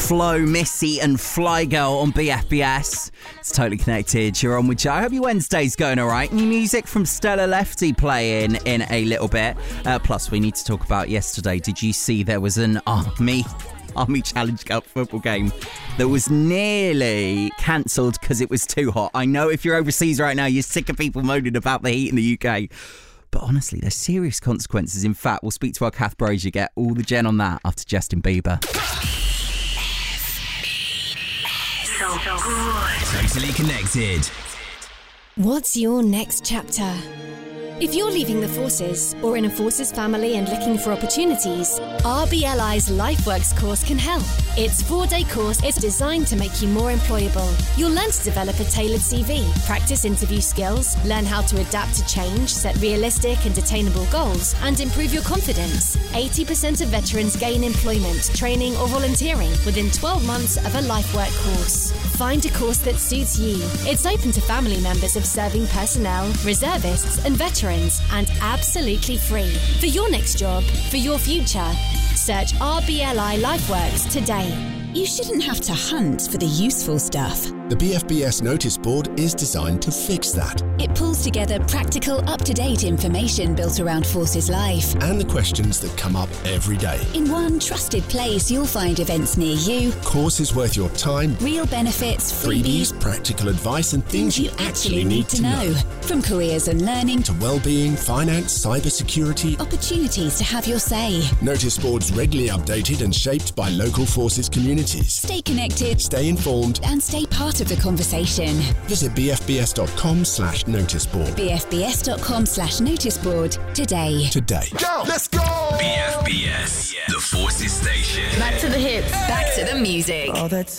Flo, Missy and Fly Girl on BFBS. It's Totally Connected. You're on with Joe. I hope your Wednesday's going all right. New music from Stella Lefty playing in a little bit. Plus, we need to talk about yesterday. Did you see there was an Army Challenge Cup football game that was nearly cancelled because it was too hot? I know if you're overseas right now, you're sick of people moaning about the heat in the UK. But honestly, there's serious consequences. In fact, we'll speak to our Kath Brazier, get all the gen on that after Justin Bieber. So good. Totally Connected. What's your next chapter? If you're leaving the forces or in a forces family and looking for opportunities, RBLI's LifeWorks course can help. Its 4-day course is designed to make you more employable. You'll learn to develop a tailored CV, practice interview skills, learn how to adapt to change, set realistic and attainable goals, and improve your confidence. 80% of veterans gain employment, training or volunteering within 12 months of a LifeWork course. Find a course that suits you. It's open to family members of serving personnel, reservists and veterans, and absolutely free. For your next job, for your future, search RBLI LifeWorks today. You shouldn't have to hunt for the useful stuff. The BFBS notice board is designed to fix that. It pulls together practical, up-to-date information built around Forces Life. And the questions that come up every day. In one trusted place, you'll find events near you, Courses worth your time, real benefits, freebies, practical advice and things you actually need to know. From careers and learning To well-being, finance, cybersecurity. opportunities to have your say. Notice boards regularly updated and shaped by local forces communities. Stay connected Stay informed. and stay part of the conversation. Visit bfbs.com/noticeboard bfbs.com/noticeboard today. today. Go. Let's go. BFBS, the Forces Station. Back to the hits. Back to the music. All that